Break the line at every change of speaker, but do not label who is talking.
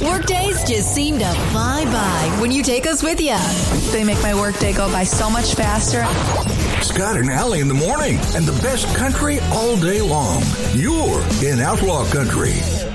Workdays just seem to fly by when you take us with you.
They make my workday go by so much faster.
Scott and Allie in the morning, and the best country all day long. You're in Outlaw Country.